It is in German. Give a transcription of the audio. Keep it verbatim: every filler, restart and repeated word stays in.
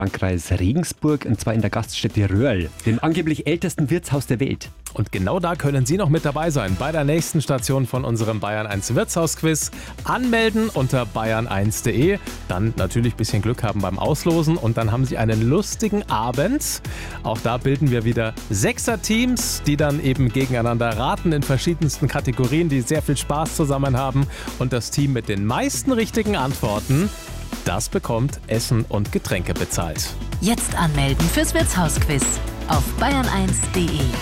Landkreis Regensburg, und zwar in der Gaststätte Röhrl, dem angeblich ältesten Wirtshaus der Welt. Und genau da können Sie noch mit dabei sein, bei der nächsten Station von unserem Bayern eins Wirtshausquiz. Anmelden unter bayern eins punkt de, dann natürlich ein bisschen Glück haben beim Auslosen und dann haben Sie einen lustigen Abend. Auch da bilden wir wieder Sechser-Teams, die dann eben gegeneinander raten in verschiedensten Kategorien, die sehr viel Spaß zusammen haben. Und das Team mit den meisten richtigen Antworten, das bekommt Essen und Getränke bezahlt. Jetzt anmelden fürs Wirtshausquiz auf bayern eins punkt de.